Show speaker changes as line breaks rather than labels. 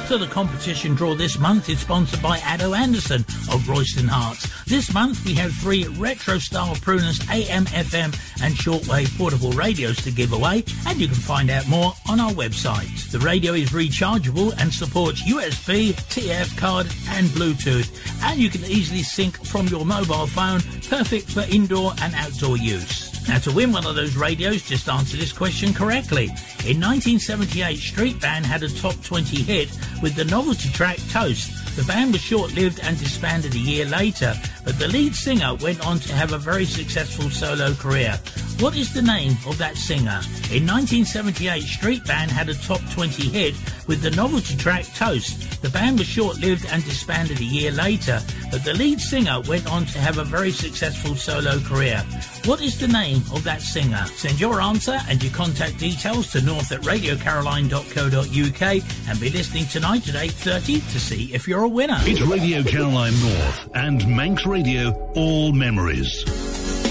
So the competition draw this month is sponsored by Addo Anderson of Royston Hearts. This month we have 3 retro-style Prunus AM, FM and shortwave portable radios to give away, and you can find out more on our website. The radio is rechargeable and supports USB, TF card and Bluetooth, and you can easily sync from your mobile phone, perfect for indoor and outdoor use. Now, to win one of those radios, just answer this question correctly. In 1978, Street Band had a top 20 hit with the novelty track Toast. The band was short-lived and disbanded a year later, but the lead singer went on to have a very successful solo career. What is the name of that singer? In 1978, Street Band had a top 20 hit with the novelty track Toast. The band was short-lived and disbanded a year later, but the lead singer went on to have a very successful solo career. What is the name of that singer? Send your answer and your contact details to north@radiocaroline.co.uk and be listening tonight at 8:30 to see if you're a winner.
It's Radio Caroline North and Manx Radio, all memories.